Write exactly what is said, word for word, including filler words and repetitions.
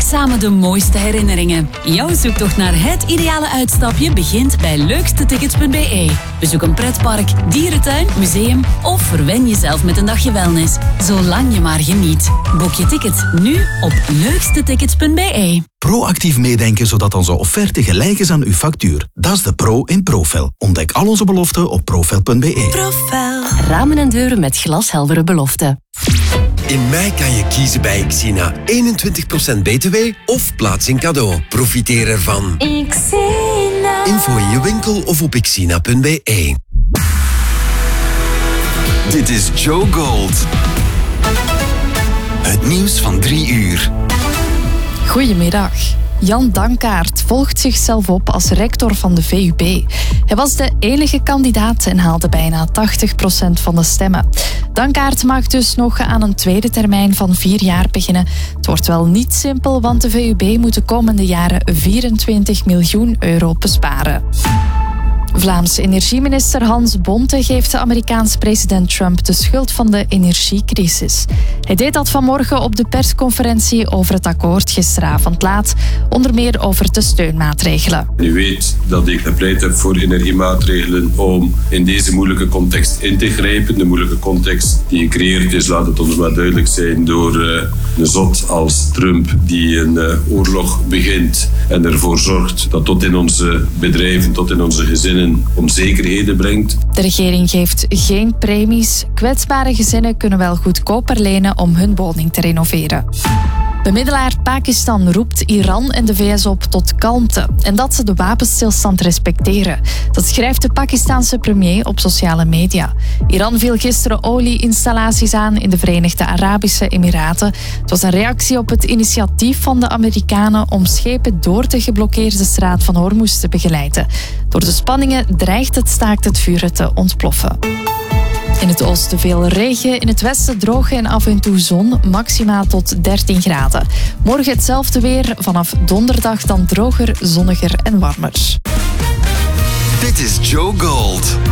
samen de mooiste herinneringen. Jouw zoektocht naar het ideale uitstapje begint bij leukste tickets punt b e. Bezoek een pretpark, dierentuin, museum of verwen jezelf met een dagje wellness. Zolang je maar geniet. Boek je ticket nu op leukste tickets punt b e. Proactief meedenken zodat onze offerte gelijk is aan uw factuur. Dat is de pro in Profel. Ontdek al onze beloften op profel punt b e. Profel. Ramen en deuren met glasheldere beloften. In mei kan je kiezen bij Xina. eenentwintig procent b t w of plaatsing cadeau. Profiteer ervan. Xina. Info in je winkel of op xina punt b e. Dit is Joe Gold. Het nieuws van drie uur. Goedemiddag. Jan Dankaart volgt zichzelf op als rector van de V U B. Hij was de enige kandidaat en haalde bijna tachtig procent van de stemmen. Dankaart mag dus nog aan een tweede termijn van vier jaar beginnen. Het wordt wel niet simpel, want de V U B moet de komende jaren vierentwintig miljoen euro besparen. Vlaamse energieminister Hans Bonte geeft de Amerikaanse president Trump de schuld van de energiecrisis. Hij deed dat vanmorgen op de persconferentie over het akkoord gisteravond laat, onder meer over de steunmaatregelen. U weet dat ik gepleit heb voor energiemaatregelen om in deze moeilijke context in te grijpen. De moeilijke context die gecreëerd is, laat het ons maar duidelijk zijn, door uh, een zot als Trump die een uh, oorlog begint en ervoor zorgt dat tot in onze bedrijven, tot in onze gezinnen onzekerheden brengt. De regering geeft geen premies. Kwetsbare gezinnen kunnen wel goedkoper lenen om hun woning te renoveren. Bemiddelaar Pakistan roept Iran en de V S op tot kalmte en dat ze de wapenstilstand respecteren. Dat schrijft de Pakistanse premier op sociale media. Iran viel gisteren olieinstallaties aan in de Verenigde Arabische Emiraten. Het was een reactie op het initiatief van de Amerikanen om schepen door de geblokkeerde straat van Hormuz te begeleiden. Door de spanningen dreigt het staakt het vuren te ontploffen. In het oosten veel regen, in het westen droog en af en toe zon, maximaal tot dertien graden. Morgen hetzelfde weer, vanaf donderdag dan droger, zonniger en warmer. Dit is Joe Gold.